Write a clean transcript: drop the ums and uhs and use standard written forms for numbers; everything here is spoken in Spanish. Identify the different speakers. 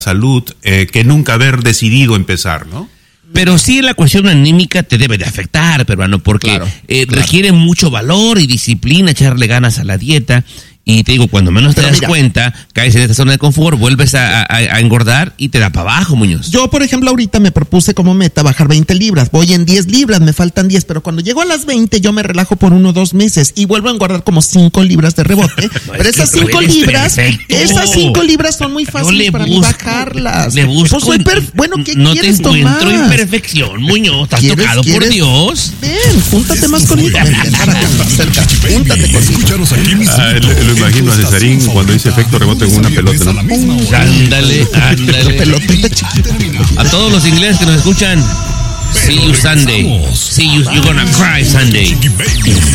Speaker 1: salud que nunca haber decidido empezar, ¿no?
Speaker 2: Pero sí la cuestión anímica te debe de afectar, peruano, porque requiere mucho valor y disciplina echarle ganas a la dieta. Y te digo, cuando menos te das cuenta, caes en esta zona de confort, vuelves a engordar y te da para abajo, Muñoz.
Speaker 3: Yo, por ejemplo, ahorita me propuse como meta bajar 20 libras. Voy en 10 libras, me faltan 10, pero cuando llego a las 20 yo me relajo por 1 o 2 meses y vuelvo a engordar como 5 libras de rebote.
Speaker 2: No,
Speaker 3: pero esas 5 libras, esas 5 libras son muy fáciles para mí bajarlas.
Speaker 2: Le busco.
Speaker 3: Pues soy bueno, ¿qué
Speaker 2: no
Speaker 3: quieres
Speaker 2: te encuentro
Speaker 3: tomar?
Speaker 2: imperfección, Muñoz. Estás tocado por Dios.
Speaker 3: Ven, júntate más conmigo. Ven, para acá, cerca. Júntate conmigo.
Speaker 1: Lo imagino a Cesarín cuando dice efecto rebote en una pelota, ¿no?
Speaker 2: Ándale.
Speaker 3: Pelotita chiquita.
Speaker 2: A todos los ingleses que nos escuchan, see you Sunday. See you, you're gonna cry Sunday.